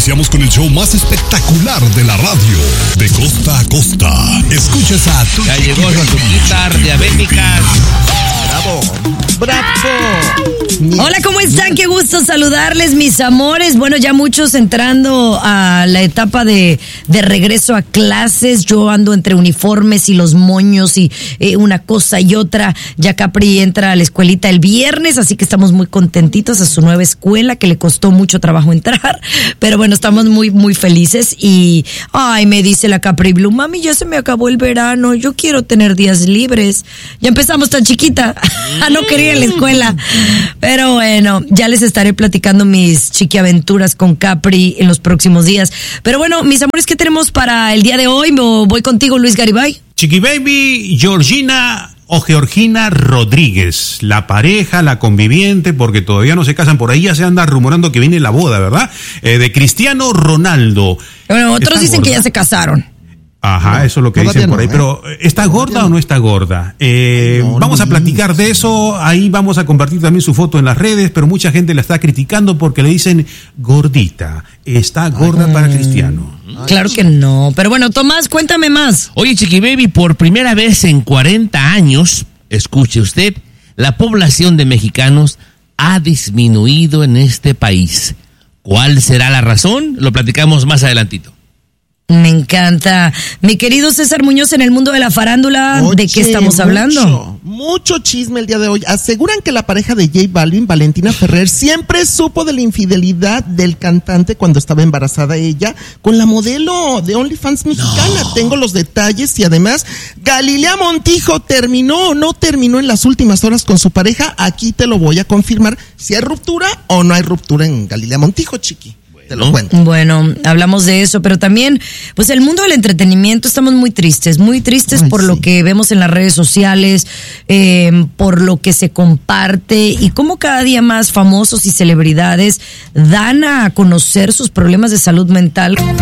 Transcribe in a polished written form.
Iniciamos con el show más espectacular de la radio, de costa a costa. Escuchas a tu Ya llegó su azuquita diabética. ¡Bravo! ¡Bravo! Hola, ¿cómo están? Qué gusto saludarles, mis amores. Bueno, ya muchos entrando a la etapa de regreso a clases. Yo ando entre uniformes y los moños y una cosa y otra. Ya Capri entra a la escuelita el viernes, así que estamos muy contentitos a su nueva escuela, que le costó mucho trabajo entrar. Pero bueno, estamos muy, muy felices. Y, me dice la Capri Blue, mami, ya se me acabó el verano. Yo quiero tener días libres. Ya empezamos tan chiquita a no querer ir a la escuela. Pero bueno, ya les estaré platicando mis chiquiaventuras con Capri en los próximos días. Pero bueno, mis amores, ¿qué tenemos para el día de hoy? Voy contigo, Luis Garibay. Chiqui Baby, Georgina o Georgina Rodríguez, la pareja, la conviviente, porque todavía no se casan, por ahí ya se anda rumorando que viene la boda, ¿verdad? De Cristiano Ronaldo. Bueno, otros dicen que ya se casaron. Ajá, eso es lo que dicen por ahí, pero ¿está gorda o no está gorda? Vamos a platicar de eso, ahí vamos a compartir también su foto en las redes, pero mucha gente la está criticando porque le dicen gordita, está gorda para Cristiano. Claro que no, pero bueno, Tomás, cuéntame más. Oye, Chiqui Baby, por primera vez en 40 años, escuche usted, la población de mexicanos ha disminuido en este país. ¿Cuál será la razón? Lo platicamos más adelantito. Me encanta. Mi querido César Muñoz, en el mundo de la farándula, ¿de qué estamos hablando? Mucho chisme el día de hoy. Aseguran que la pareja de J Balvin, Valentina Ferrer, siempre supo de la infidelidad del cantante cuando estaba embarazada ella con la modelo de OnlyFans mexicana. No. Tengo los detalles y además Galilea Montijo terminó o no terminó en las últimas horas con su pareja. Aquí te lo voy a confirmar si hay ruptura o no hay ruptura en Galilea Montijo, chiqui. Te lo cuento. Bueno, hablamos de eso, pero también, pues el mundo del entretenimiento, estamos muy tristes por lo que vemos en las redes sociales, por lo que se comparte y cómo cada día más famosos y celebridades dan a conocer sus problemas de salud mental.